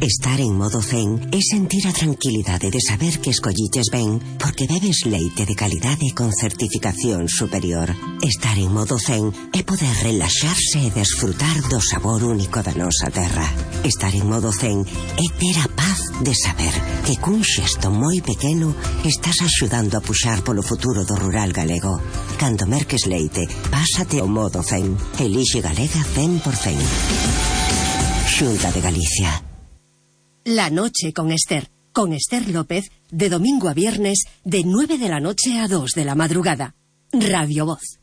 Estar en modo zen é sentir a tranquilidade de saber que escolliches ben porque bebes leite de calidade con certificación superior. Estar en modo zen é poder relaxarse e desfrutar do sabor único da nosa terra. Estar en modo zen é ter a paz de saber que cun xesto moi pequeno estás axudando a puxar polo futuro do rural galego. Cando merques leite, pásate ao modo zen. Elixe Galega 100%. Xunta de Galicia. La noche con Esther López, de domingo a viernes, de 9 de la noche a 2 de la madrugada. Radio Voz.